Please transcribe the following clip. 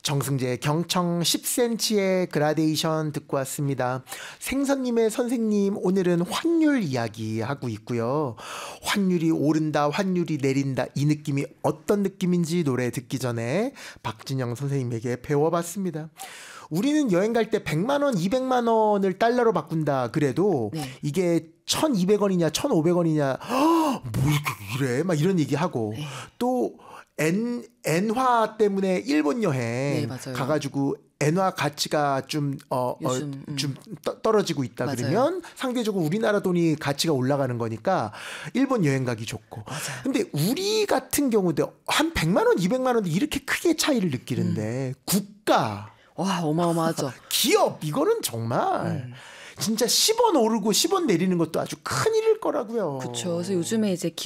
정승재 경청 10cm의 그라데이션 듣고 왔습니다. 생선님의 선생님, 오늘은 환율 이야기하고 있고요. 환율이 오른다, 환율이 내린다, 이 느낌이 어떤 느낌인지 노래 듣기 전에 박진영 선생님에게 배워봤습게 우리는 여행 갈 때 100만 원, 200만 원을 달러로 바꾼다 그래도 네. 이게 1,200원이냐 1,500원이냐 뭐 이래 막 이런 얘기하고 네. 또 엔화 때문에 일본 여행 네, 맞아요. 가가지고 엔화 가치가 좀 떨어지고 있다. 맞아요. 그러면 상대적으로 우리나라 돈이 가치가 올라가는 거니까 일본 여행 가기 좋고. 맞아요. 근데 우리 같은 경우도 한 100만 원, 200만 원도 이렇게 크게 차이를 느끼는데 국가 와, 어마어마하죠. 기업 이거는 정말 진짜 10원 오르고 10원 내리는 것도 아주 큰일일 거라고요. 그렇죠. 그래서 요즘에 이제